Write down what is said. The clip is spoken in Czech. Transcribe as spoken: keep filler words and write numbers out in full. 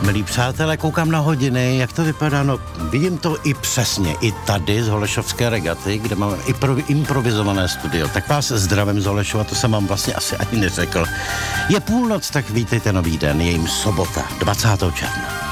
milí přátelé, koukám na hodiny, jak to vypadá, no vidím to i přesně, i tady z Holešovské regaty, kde máme i pro, improvizované studio. Tak vás zdravím z Holešova, to jsem vám vlastně asi ani neřekl. Je půlnoc, tak vítejte nový den, je jim sobota, dvacátého června.